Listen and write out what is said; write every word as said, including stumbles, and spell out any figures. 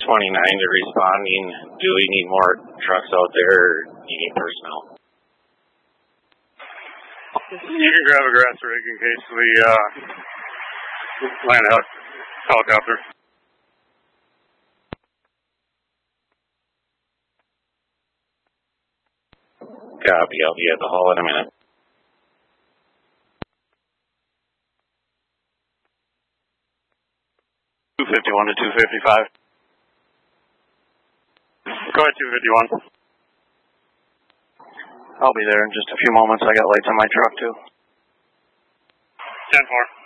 twenty-nine to responding. Do we need more trucks out there, or do you need personnel? You can grab a grass rig in case we uh, land a helicopter. Copy, I'll be at the hall in a minute. two fifty-one to two fifty-five. Go ahead, two fifty-one. I'll be there in just a few moments. I got lights on my truck, too. ten four.